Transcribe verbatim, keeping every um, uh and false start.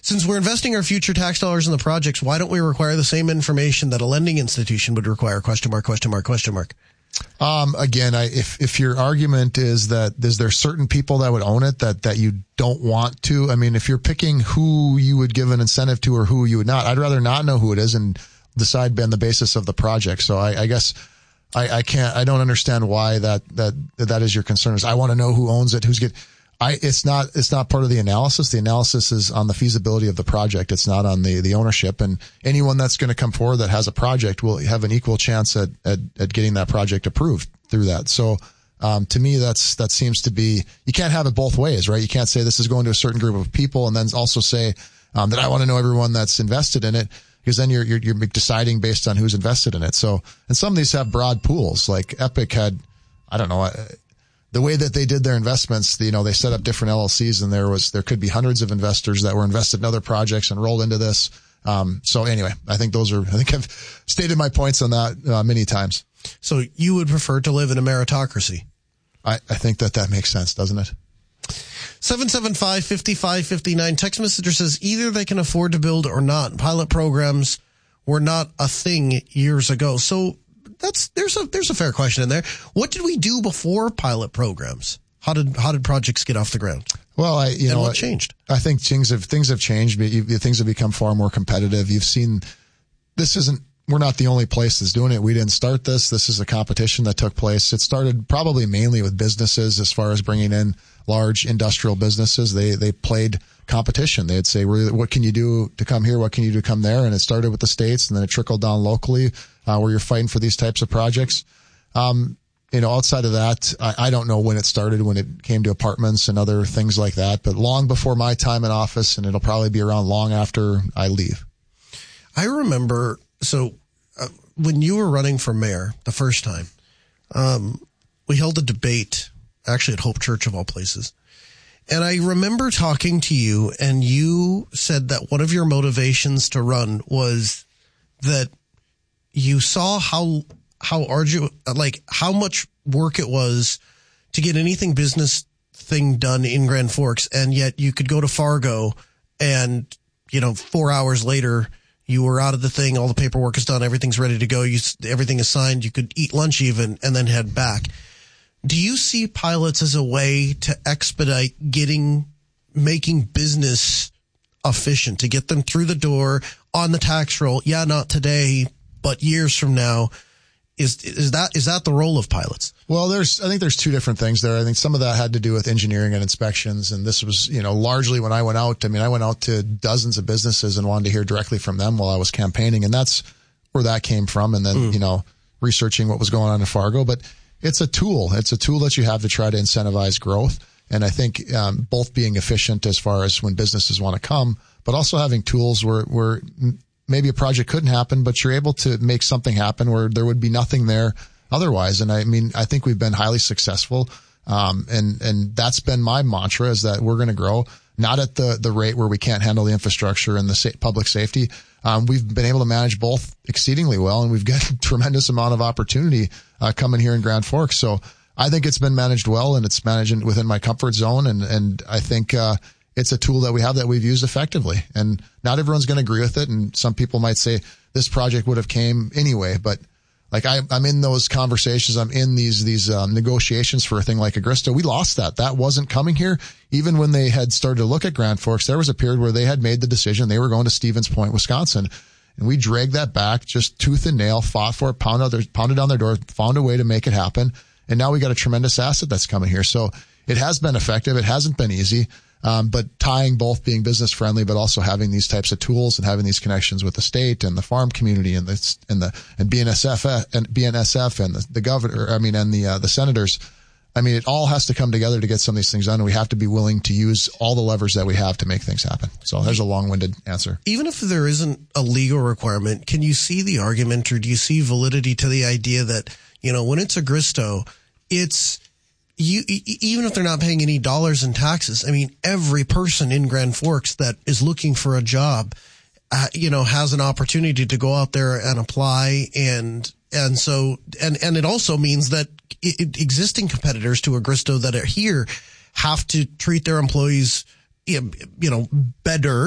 Since we're investing our future tax dollars in the projects, why don't we require the same information that a lending institution would require? Question mark, question mark, question mark. Um, again, I, if, if your argument is that is there certain people that would own it that, that you don't want to, I mean, if you're picking who you would give an incentive to or who you would not, I'd rather not know who it is and decide on the basis of the project. So I, I guess I, I can't, I don't understand why that, that, that is your concern is I want to know who owns it, who's get, I, it's not, it's not part of the analysis. The analysis is on the feasibility of the project. It's not on the, the ownership, and anyone that's going to come forward that has a project will have an equal chance at, at, at getting that project approved through that. So, um, to me, that's, that seems to be, you can't have it both ways, right? You can't say this is going to a certain group of people and then also say, um, that I want to know everyone that's invested in it, because then you're, you're, you're deciding based on who's invested in it. So, and some of these have broad pools, like Epic had, I don't know, the way that they did their investments, you know, they set up different L L Cs, and there was, there could be hundreds of investors that were invested in other projects and rolled into this. Um, so anyway, I think those are, I think I've stated my points on that uh, many times. So you would prefer to live in a meritocracy? I, I think that that makes sense, doesn't it? seven seven five, five five five nine. Text messenger says either they can afford to build or not. Pilot programs were not a thing years ago. So that's, there's a, there's a fair question in there. What did we do before pilot programs? How did, how did projects get off the ground? Well, I, you and know, what changed? I think things have, things have changed, but you, things have become far more competitive. You've seen, this isn't, we're not the only place that's doing it. We didn't start this. This is a competition that took place. It started probably mainly with businesses as far as bringing in large industrial businesses. They, they played competition. They'd say, what can you do to come here? What can you do to come there? And it started with the states, and then it trickled down locally, uh, where you're fighting for these types of projects. Um, you know, outside of that, I, I don't know when it started, when it came to apartments and other things like that, but long before my time in office, and it'll probably be around long after I leave. I remember, so uh, when you were running for mayor the first time, um, we held a debate, actually at Hope Church of all places. And I remember talking to you, and you said that one of your motivations to run was that you saw how, how arduous, like how much work it was to get anything business thing done in Grand Forks. And yet you could go to Fargo and, you know, four hours later, you were out of the thing. All the paperwork is done. Everything's ready to go. You, everything is signed. You could eat lunch even and then head back. Do you see pilots as a way to expedite getting, making business efficient, to get them through the door on the tax roll? Yeah, not today, but years from now. Is, is that, is that the role of pilots? Well, there's, I think there's two different things there. I think some of that had to do with engineering and inspections. And this was, you know, largely when I went out, I mean, I went out to dozens of businesses and wanted to hear directly from them while I was campaigning. And that's where that came from. And then, mm. you know, researching what was going on in Fargo, but it's a tool. It's a tool that you have to try to incentivize growth. And I think, um, both being efficient as far as when businesses want to come, but also having tools where, where maybe a project couldn't happen, but you're able to make something happen where there would be nothing there otherwise. And I mean, I think we've been highly successful. Um, and, and that's been my mantra, is that we're going to grow, not at the, the rate where we can't handle the infrastructure and the sa- public safety. Um, we've been able to manage both exceedingly well, and we've got a tremendous amount of opportunity, uh, coming here in Grand Forks. So I think it's been managed well, and it's managed within my comfort zone. And, and I think, uh, it's a tool that we have that we've used effectively, and not everyone's going to agree with it. And some people might say this project would have came anyway, but like I, I'm in those conversations. I'm in these, these, um, negotiations for a thing like Agrista. We lost that. That wasn't coming here. Even when they had started to look at Grand Forks, there was a period where they had made the decision they were going to Stevens Point, Wisconsin. And we dragged that back, just tooth and nail, fought for it, pounded, their, pounded on their door, found a way to make it happen. And now we got a tremendous asset that's coming here. So it has been effective. It hasn't been easy. Um, but tying both being business friendly, but also having these types of tools and having these connections with the state and the farm community and the, and the, and B N S F and B N S F and the, the governor, I mean, and the, uh, the senators. I mean, it all has to come together to get some of these things done. And we have to be willing to use all the levers that we have to make things happen. So there's a long-winded answer. Even if there isn't a legal requirement, can you see the argument, or do you see validity to the idea that, you know, when it's Agristo, it's, You, even if they're not paying any dollars in taxes, I mean, every person in Grand Forks that is looking for a job, uh, you know, has an opportunity to go out there and apply. And, and so, and, and it also means that it, existing competitors to Agristo that are here have to treat their employees, you know, better